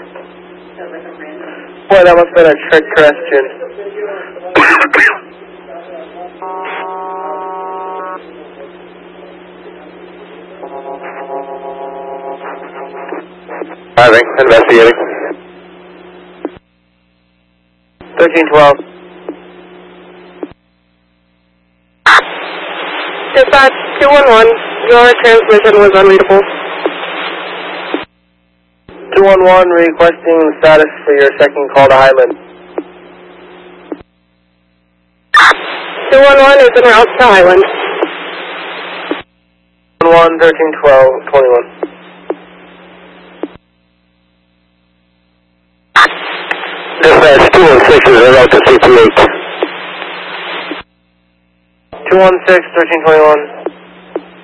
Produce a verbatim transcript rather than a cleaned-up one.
Boy, that must have been a trick question. Driving, investigating. thirteen twelve. Dispatch two one one, your transmission was unreadable. two one one requesting status for your second call to Highland. two one one is en route to Highland. one one, thirteen twelve, twenty-one. Dispatch two one six is en route to C T eight. two one six, thirteen twenty-one.